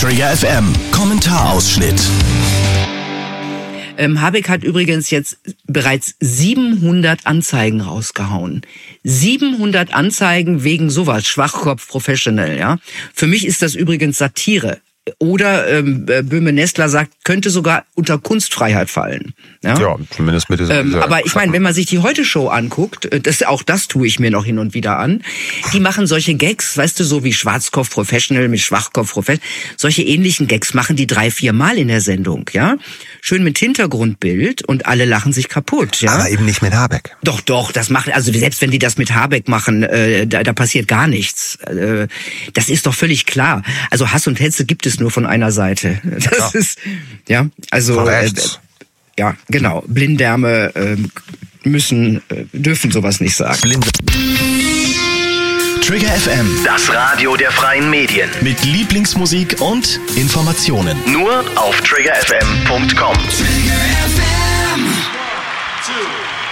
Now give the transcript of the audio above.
Trigger FM, Kommentarausschnitt. Habeck hat übrigens jetzt bereits 700 Anzeigen rausgehauen. 700 Anzeigen wegen sowas, Schwachkopf Professional, ja. Für mich ist das übrigens Satire. Oder Böhme-Nestler sagt, könnte sogar unter Kunstfreiheit fallen. Ja, zumindest mit dieser aber ich meine, wenn man sich die Heute-Show anguckt, das tue ich mir noch hin und wieder an, die machen solche Gags, weißt du, so wie Schwarzkopf Professional mit Schwachkopf Professional, solche ähnlichen Gags machen die 3-4 Mal in der Sendung, ja. Schön mit Hintergrundbild und alle lachen sich kaputt, ja. Aber eben nicht mit Habeck. Doch, das machen, also selbst wenn die das mit Habeck machen, da passiert gar nichts. Das ist doch völlig klar. Also Hass und Hetze gibt es nur von einer Seite. Das ist, ja, also, ja, genau. Blinddärme dürfen sowas nicht sagen. Trigger FM, Das Radio der freien Medien. mit Lieblingsmusik und Informationen. Nur auf triggerfm.com. Trigger FM.